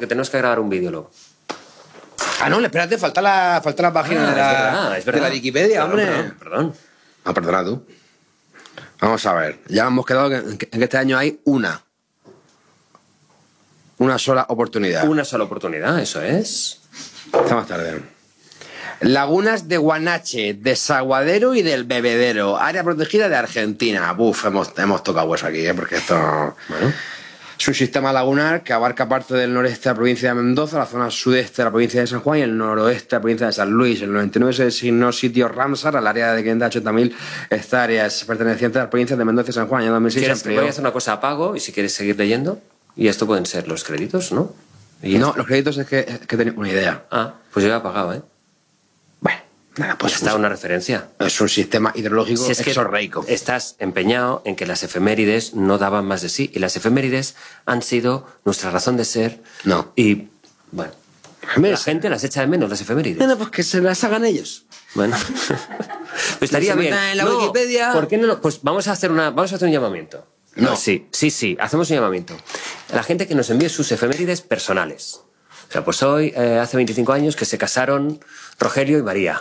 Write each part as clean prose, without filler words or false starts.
porque tenemos que grabar un vídeo luego. Ah, no, espérate, falta la página es verdad. de la Wikipedia, hombre. Perdón. Ah, perdona tú. Vamos a ver. Ya hemos quedado en que este año hay una sola oportunidad. Una sola oportunidad, eso es. Hasta más tarde. Lagunas de Guanache, Desaguadero y del Bebedero. Área protegida de Argentina. Buf, hemos tocado hueso aquí, porque esto... Bueno. Es un sistema lagunar que abarca parte del noreste de la provincia de Mendoza, la zona sudeste de la provincia de San Juan y el noroeste de la provincia de San Luis. En el 99 se designó sitio Ramsar al área de 580.000 hectáreas perteneciente a la provincia de Mendoza y San Juan. En 2006 se amplió. Voy a hacer una cosa, apago, y si quieres seguir leyendo, y esto pueden ser los créditos, ¿no? No, los créditos es que tenía una idea. Ah, pues yo he apagado, ¿eh? Bueno, nada, pues está una referencia. Es un sistema hidrológico Si es que exorreico. estás empeñado en que las efemérides no daban más de sí, y las efemérides han sido nuestra razón de ser. No. Y, bueno, la gente las echa de menos, las efemérides. Bueno, pues que se las hagan ellos. Bueno, pues estaría bien. En la Wikipedia. ¿Por qué no? Pues vamos a hacer un llamamiento. No. Sí, hacemos un llamamiento. A la gente que nos envíe sus efemérides personales. O sea, pues hoy, hace 25 años que se casaron Rogelio y María.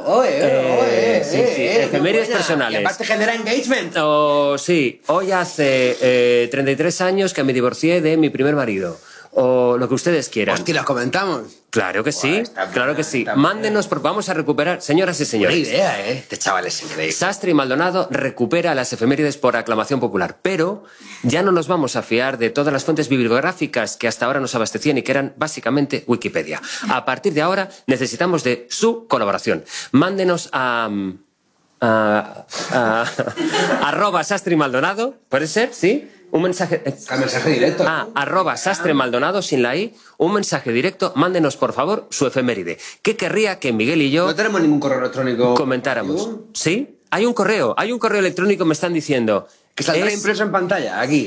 Sí, efemérides personales. Y aparte genera engagement. Sí, hoy hace 33 años que me divorcié de mi primer marido. O lo que ustedes quieran. Hostia, los comentamos. Claro que sí, claro que sí. Mándenos, vamos a recuperar, señoras y señores. Buena idea, ¿eh? Este chaval es increíble. Sastre y Maldonado recupera las efemérides por aclamación popular, pero ya no nos vamos a fiar de todas las fuentes bibliográficas que hasta ahora nos abastecían y que eran básicamente Wikipedia. A partir de ahora necesitamos de su colaboración. Mándenos a @Sastre y Maldonado, ¿puede ser? ¿Sí? Un mensaje... mensaje directo. @Sastre Maldonado sin la I, un mensaje directo, mándenos por favor su efeméride. ¿Qué querría que Miguel y yo No tenemos ningún correo electrónico. comentáramos? ¿Sí? Hay un correo electrónico, me están diciendo. Que saldrá impreso en pantalla, aquí.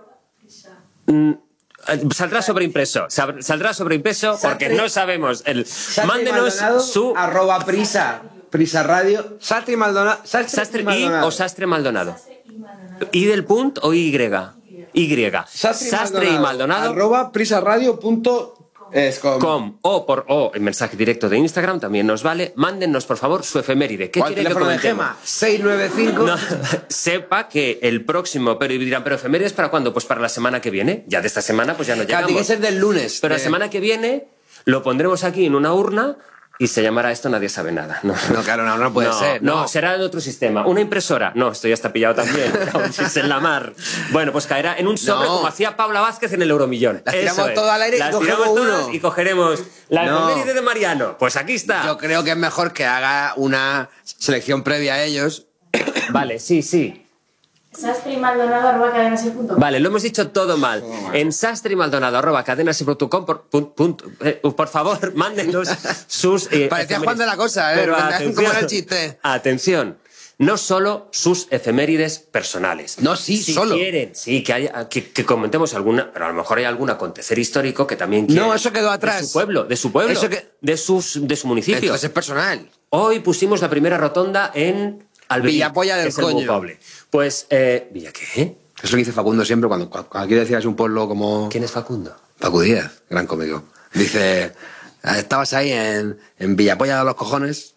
Saldrá sobreimpreso, porque no sabemos. Mándenos su... @prisa radio. Sastre y Maldonado. Sastre y o Sastre Maldonado. ¿Y del punto o Y? Y. Sastre y Maldonado. @prisaradio.com. O el mensaje directo de Instagram también nos vale. Mándennos por favor su efeméride. ¿Qué quiere que comentemos? 695. No, sepa que el próximo, pero dirán, ¿pero efemérides para cuándo? Pues para la semana que viene. Ya de esta semana pues ya no llegamos. Tiene que ser del lunes. Pero la semana que viene lo pondremos aquí en una urna. Y se llamará esto Nadie sabe nada. No, claro, no puede ser. No, será de otro sistema. Una impresora. No, esto ya está pillado también. Es en la mar. Bueno, pues caerá en un sobre como hacía Paula Vázquez en el Euromillón. Las tiramos todo al aire y cogemos uno. Y cogeremos la efeméride de Mariano. Pues aquí está. Yo creo que es mejor que haga una selección previa a ellos. Vale, sí. sastreymaldonado@cadenaser.com. Vale, lo hemos dicho todo mal. En sastreymaldonado@cadenaser.com por favor, mándenos sus... Parecía Juan de la Cosa, ¿eh? Pero ¿Cómo era el chiste? Atención, no solo sus efemérides personales. No, sí, si solo. quieren, sí, que comentemos alguna, pero a lo mejor hay algún acontecer histórico que también quieren. No, eso quedó atrás. De su pueblo, Eso que... de su municipio. Entonces es personal. Hoy pusimos la primera rotonda en Alberín, Villapolla del Coño. Pues, ¿Villa qué? Es lo que dice Facundo siempre cuando quiere decir es un pueblo como... ¿Quién es Facundo? Facu Díaz, gran cómico. Dice, estabas ahí en Villapolla de los cojones.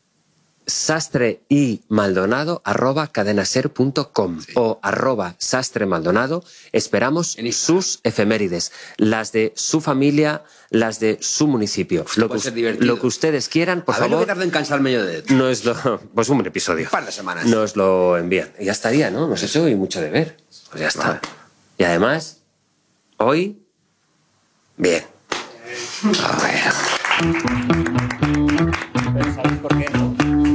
Sastre y Maldonado @cadenaser.com o @Sastre Maldonado. Esperamos sus efemérides, las de su familia, las de su municipio, lo que ustedes quieran, por favor. A ver lo que tarda en cansarme yo de esto. Pues un episodio. Para las semanas. Nos lo envían. Y ya estaría, ¿no? Nos hecho hoy mucho deber. Pues ya está. Vale. Y además, hoy, bien.